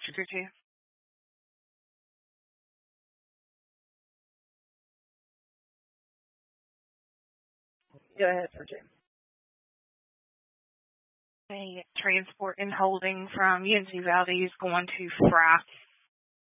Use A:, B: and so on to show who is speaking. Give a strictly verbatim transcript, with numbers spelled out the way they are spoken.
A: Trigger two.
B: Go ahead for two.
A: A transport and holding from U N C Valdez going to Fry.